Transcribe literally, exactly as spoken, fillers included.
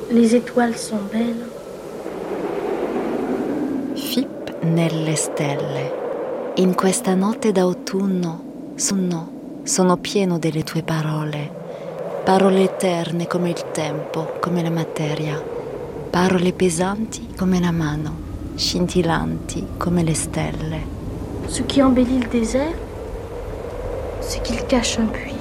Les étoiles sont belles. Fip nelle stelle. In questa notte d'autunno, sonno, sono pieno delle tue parole. Parole eterne come il tempo, come la materia. Parole pesanti come la mano, scintillanti come le stelle. Ce qui embellit le désert, c'est qu'il cache un puits.